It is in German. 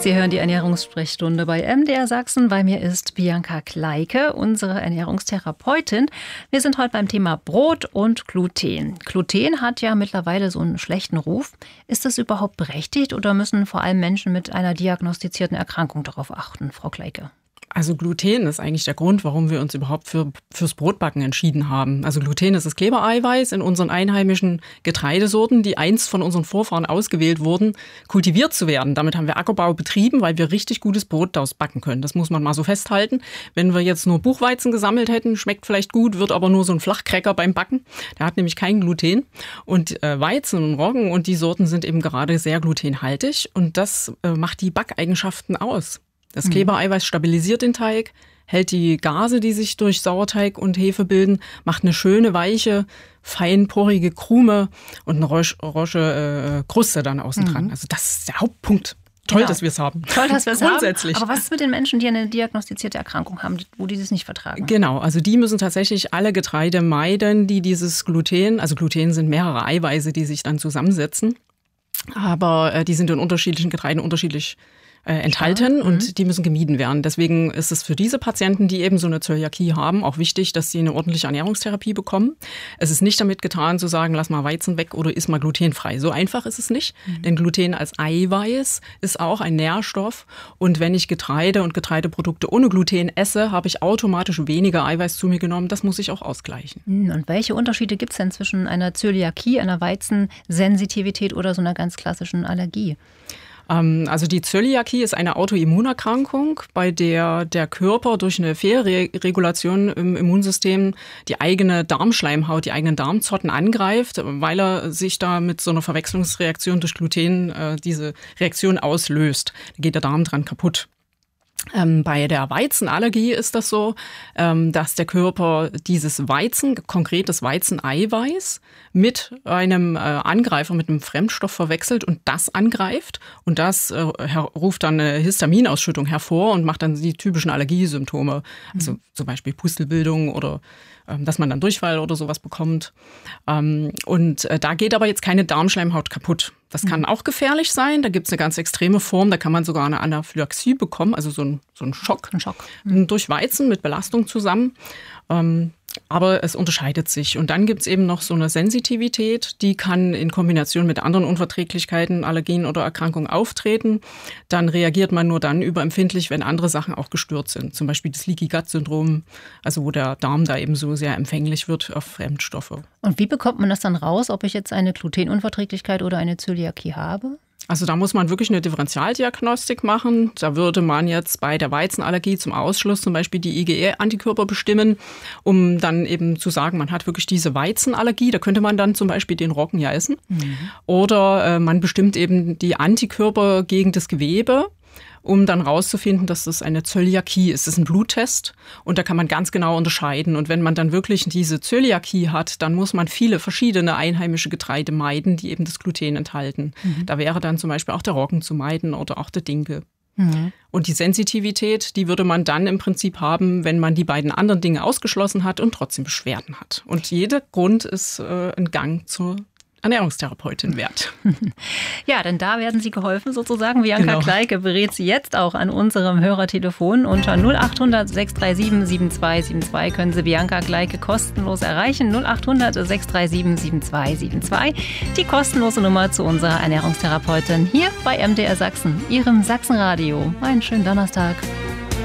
Sie hören die Ernährungssprechstunde bei MDR Sachsen. Bei mir ist Bianca Kleike, unsere Ernährungstherapeutin. Wir sind heute beim Thema Brot und Gluten. Gluten hat ja mittlerweile so einen schlechten Ruf. Ist das überhaupt berechtigt oder müssen vor allem Menschen mit einer diagnostizierten Erkrankung darauf achten, Frau Kleike? Also Gluten ist eigentlich der Grund, warum wir uns überhaupt fürs Brotbacken entschieden haben. Also Gluten ist das Klebereiweiß in unseren einheimischen Getreidesorten, die einst von unseren Vorfahren ausgewählt wurden, kultiviert zu werden. Damit haben wir Ackerbau betrieben, weil wir richtig gutes Brot daraus backen können. Das muss man mal so festhalten. Wenn wir jetzt nur Buchweizen gesammelt hätten, schmeckt vielleicht gut, wird aber nur so ein Flachcracker beim Backen. Der hat nämlich kein Gluten. Und Weizen und Roggen und die Sorten sind eben gerade sehr glutenhaltig. Und das macht die Backeigenschaften aus. Das Klebereiweiß stabilisiert den Teig, hält die Gase, die sich durch Sauerteig und Hefe bilden, macht eine schöne, weiche, feinporige Krume und eine rosche Kruste dann außen dran. Also das ist der Hauptpunkt. Toll, dass wir es haben. Toll, dass wir es haben. Grundsätzlich. Aber was ist mit den Menschen, die eine diagnostizierte Erkrankung haben, wo die das nicht vertragen? Genau, also die müssen tatsächlich alle Getreide meiden, die dieses Gluten, also Gluten sind mehrere Eiweiße, die sich dann zusammensetzen, aber die sind in unterschiedlichen Getreiden unterschiedlich enthalten und die müssen gemieden werden. Deswegen ist es für diese Patienten, die eben so eine Zöliakie haben, auch wichtig, dass sie eine ordentliche Ernährungstherapie bekommen. Es ist nicht damit getan zu sagen, lass mal Weizen weg oder iss mal glutenfrei. So einfach ist es nicht, denn Gluten als Eiweiß ist auch ein Nährstoff und wenn ich Getreide und Getreideprodukte ohne Gluten esse, habe ich automatisch weniger Eiweiß zu mir genommen. Das muss ich auch ausgleichen. Und welche Unterschiede gibt es denn zwischen einer Zöliakie, einer Weizensensitivität oder so einer ganz klassischen Allergie? Also die Zöliakie ist eine Autoimmunerkrankung, bei der der Körper durch eine Fehlregulation im Immunsystem die eigene Darmschleimhaut, die eigenen Darmzotten angreift, weil er sich da mit so einer Verwechslungsreaktion durch Gluten diese Reaktion auslöst. Da geht der Darm dran kaputt. Bei der Weizenallergie ist das so, dass der Körper dieses Weizen, konkretes Weizeneiweiß, mit einem Angreifer, mit einem Fremdstoff verwechselt und das angreift. Und das ruft dann eine Histaminausschüttung hervor und macht dann die typischen Allergiesymptome. Also zum Beispiel Pustelbildung oder dass man dann Durchfall oder sowas bekommt. Und da geht aber jetzt keine Darmschleimhaut kaputt. Das kann auch gefährlich sein. Da gibt es eine ganz extreme Form. Da kann man sogar eine Anaphylaxie bekommen, also so ein Schock. Ein Schock. Durch Weizen mit Belastung zusammen. Aber es unterscheidet sich. Und dann gibt es eben noch so eine Sensitivität, die kann in Kombination mit anderen Unverträglichkeiten, Allergien oder Erkrankungen auftreten. Dann reagiert man nur dann überempfindlich, wenn andere Sachen auch gestört sind. Zum Beispiel das Leaky Gut Syndrom, also wo der Darm da eben so sehr empfänglich wird auf Fremdstoffe. Und wie bekommt man das dann raus, ob ich jetzt eine Glutenunverträglichkeit oder eine Zöliakie habe? Also da muss man wirklich eine Differentialdiagnostik machen. Da würde man jetzt bei der Weizenallergie zum Ausschluss zum Beispiel die IgE-Antikörper bestimmen, um dann eben zu sagen, man hat wirklich diese Weizenallergie. Da könnte man dann zum Beispiel den Roggen ja essen. Oder man bestimmt eben die Antikörper gegen das Gewebe, um dann rauszufinden, dass das eine Zöliakie ist. Das ist ein Bluttest und da kann man ganz genau unterscheiden. Und wenn man dann wirklich diese Zöliakie hat, dann muss man viele verschiedene einheimische Getreide meiden, die eben das Gluten enthalten. Da wäre dann zum Beispiel auch der Roggen zu meiden oder auch der Dinkel. Und die Sensitivität, die würde man dann im Prinzip haben, wenn man die beiden anderen Dinge ausgeschlossen hat und trotzdem Beschwerden hat. Und jeder Grund ist ein Gang zur Ernährungstherapeutin wert. Ja, denn da werden Sie geholfen sozusagen. Bianca Kleike berät Sie jetzt auch an unserem Hörertelefon. Unter 0800 637 7272 können Sie Bianca Kleike kostenlos erreichen. 0800 637 7272. Die kostenlose Nummer zu unserer Ernährungstherapeutin hier bei MDR Sachsen, Ihrem Sachsenradio. Einen schönen Donnerstag.